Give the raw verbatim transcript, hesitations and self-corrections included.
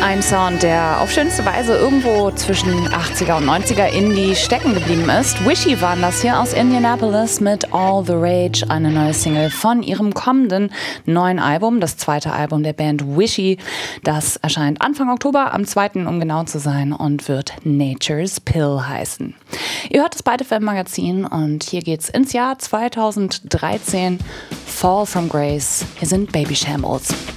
Ein Sound, der auf schönste Weise irgendwo zwischen achtziger und neunziger Indie stecken geblieben ist. Wishy waren das hier aus Indianapolis mit All the Rage, eine neue Single von ihrem kommenden neuen Album, das zweite Album der Band Wishy. Das erscheint Anfang Oktober, am zweiten um genau zu sein, und wird Nature's Pill heißen. Ihr hört das Byte F M Magazin und hier geht's ins Jahr zweitausenddreizehn. Fall from Grace. Hier sind Baby Shambles.